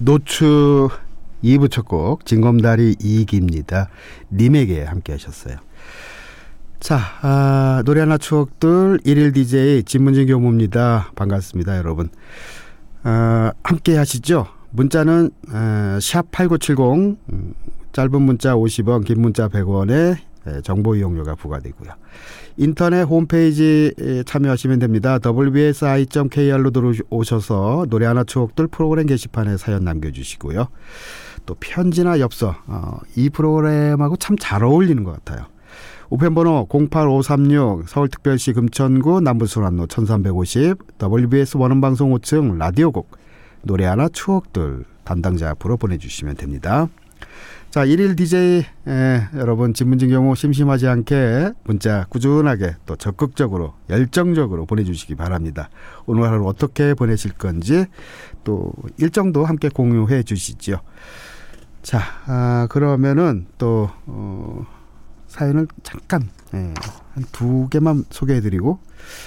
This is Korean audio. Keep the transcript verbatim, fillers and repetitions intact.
노추 이 부 첫 곡 징검다리 이기입니다. 님에게 함께 하셨어요. 자, 아, 노래 하나 추억들 일일 디제이 진문진 교무입니다. 반갑습니다, 여러분. 아, 함께 하시죠. 문자는 아, 샵 팔구칠공, 음, 짧은 문자 오십 원, 긴 문자 백 원에 정보 이용료가 부과되고요. 인터넷 홈페이지 참여하시면 됩니다. 더블유 비 에스 아이 닷 케이알로 들어오셔서 노래 하나 추억들 프로그램 게시판에 사연 남겨주시고요. 또 편지나 엽서, 어, 이 프로그램하고 참 잘 어울리는 것 같아요. 우편번호 공팔오삼육 서울특별시 금천구 남부순환로 천삼백오십 더블유 비 에스 원음방송 오 층 라디오곡 노래 하나 추억들 담당자 앞으로 보내주시면 됩니다. 자, 일일 디제이 에, 여러분 진문진 경우 심심하지 않게 문자 꾸준하게 또 적극적으로 열정적으로 보내주시기 바랍니다. 오늘 하루 어떻게 보내실 건지 또 일정도 함께 공유해 주시죠. 자, 아, 그러면은 또 어, 사연을 잠깐 예, 한 두 개만 소개해드리고